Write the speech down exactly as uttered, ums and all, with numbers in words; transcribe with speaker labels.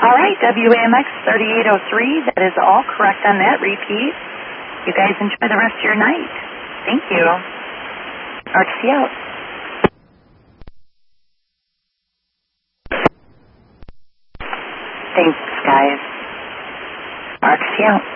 Speaker 1: All right, W A M X thirty-eight oh three, that is all correct on that repeat. You guys enjoy the rest of your night. Thank you. R T C out. Thanks, guys. R T C out.